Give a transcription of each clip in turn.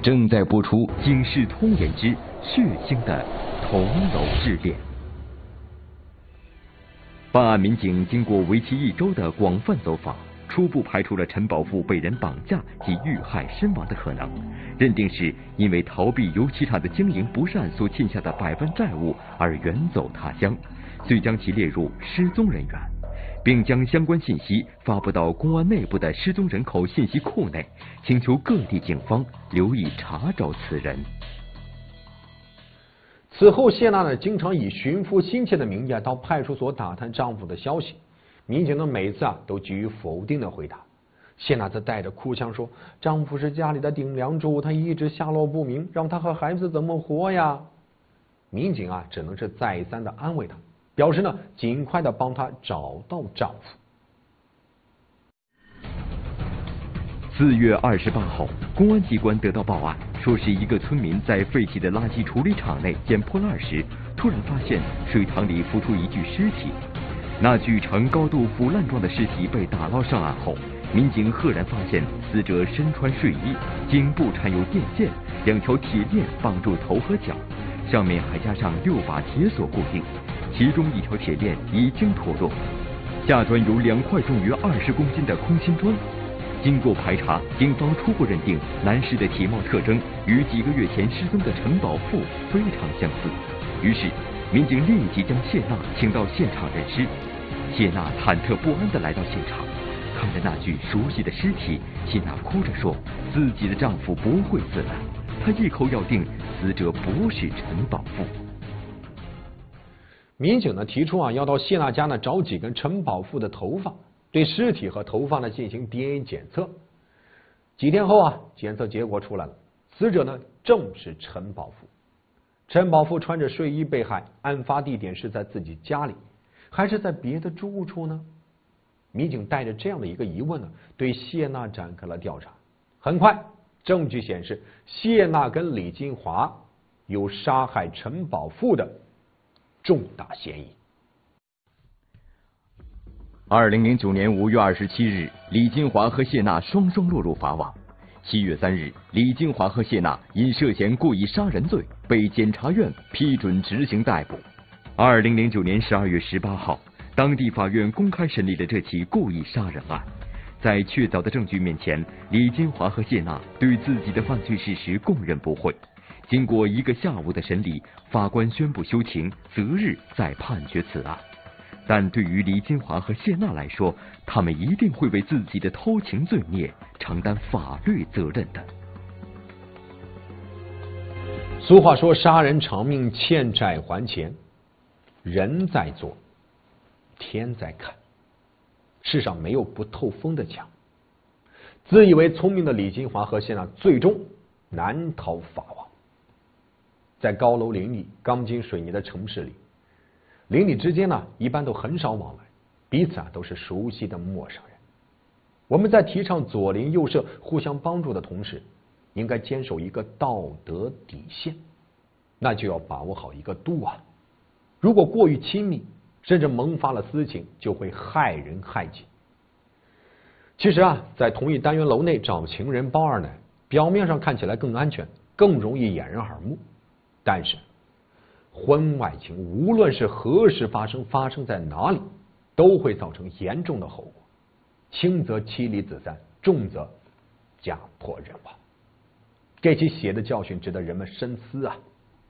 正在播出《警世通言之血腥的铜楼之恋》。办案民警经过为期1周的广泛走访，初步排除了陈宝富被人绑架及遇害身亡的可能，认定是因为逃避油漆厂的经营不善所欠下的百万债务而远走他乡，遂将其列入失踪人员，并将相关信息发布到公安内部的失踪人口信息库内，请求各地警方留意查找此人。 此后，谢娜呢经常以寻夫心切的名义到派出所打探丈夫的消息，民警呢每次都给予否定的回答。谢娜则带着哭腔说：“丈夫是家里的顶梁柱，他一直下落不明，让他和孩子怎么活呀？”民警只能是再三的安慰她，表示呢尽快的帮她找到丈夫。 4月28号，公安机关得到报案，说是一个村民在废弃的垃圾处理厂内捡破烂时，突然发现水塘里浮出一具尸体。那具呈高度腐烂状的尸体被打捞上岸后，民警赫然发现死者身穿睡衣，颈部缠有电线，2条铁链绑住头和脚，上面还加上6把铁锁固定，其中1条铁链已经脱落，下端有2块重约20公斤的空心砖。经过排查，警方初步认定男尸的体貌特征与几个月前失踪的陈宝富非常相似，于是民警立即将谢娜请到现场认尸。谢娜忐忑不安地来到现场，看着那具熟悉的尸体，谢娜哭着说自己的丈夫不会自燃，她一口咬定死者不是陈宝富。 民警呢提出要到谢娜家呢找几根陈宝富的头发，对尸体和头发呢进行 DNA 检测。几天后检测结果出来了，死者呢正是陈宝富。陈宝富穿着睡衣被害，案发地点是在自己家里，还是在别的住处呢？民警带着这样的一个疑问呢，对谢娜展开了调查。很快，证据显示谢娜跟李金华有杀害陈宝富的重大嫌疑。 2009年5月27日，李金华和谢娜双双落入法网。7月3日，李金华和谢娜因涉嫌故意杀人罪被检察院批准执行逮捕。2009年12月18号，当地法院公开审理了这起故意杀人案。在确凿的证据面前，李金华和谢娜对自己的犯罪事实供认不讳。经过1个下午的审理，法官宣布休庭，择日再判决此案。但对于李金华和谢娜来说，他们一定会为自己的偷情罪孽承担法律责任的。 俗话说，杀人偿命，欠债还钱。人在做，天在看，世上没有不透风的墙。自以为聪明的李金华和谢娜最终难逃法网。在高楼林立、钢筋水泥的城市里，邻里之间呢，一般都很少往来，彼此都是熟悉的陌生人。我们在提倡左邻右舍互相帮助的同时，应该坚守一个道德底线，那就要把握好一个度啊。如果过于亲密，甚至萌发了私情，就会害人害己。其实在同一单元楼内找情人包二奶，表面上看起来更安全，更容易掩人耳目，但是婚外情无论是何时发生，发生在哪里，都会造成严重的后果，轻则妻离子散，重则家破人亡。这起血的教训值得人们深思啊！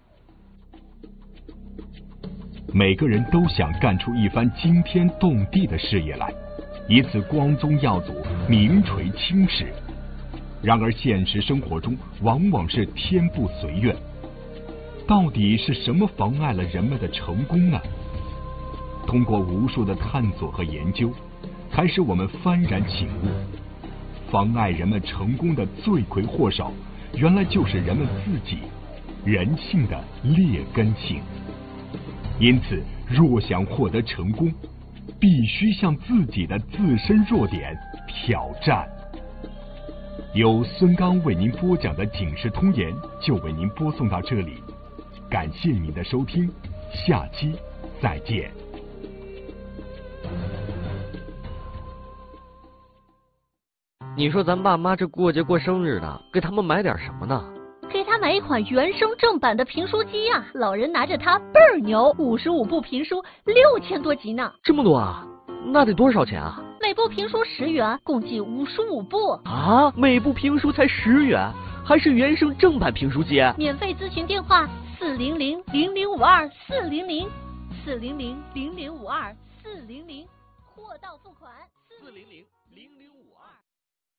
每个人都想干出一番惊天动地的事业来，以此光宗耀祖，名垂青史。然而现实生活中往往是天不随愿。到底是什么妨碍了人们的成功呢？通过无数的探索和研究，才使我们幡然醒悟，妨碍人们成功的罪魁祸首，原来就是人们自己，人性的劣根性。因此，若想获得成功，必须向自己的自身弱点挑战。由孙刚为您播讲的《警世通言》就为您播送到这里。感谢您的收听，下期再见。 你说咱爸妈这过节过生日的，给他们买点什么呢？ 给他买一款原声正版的评书机啊！老人拿着它倍儿牛，55部评书6000多集呢。 这么多啊？那得多少钱啊？ 每部评书10元，共计55部啊！每部评书才10元，还是原声正版评书机？ 免费咨询电话400-0052-400，400-0052-400，货到付款 400-0052。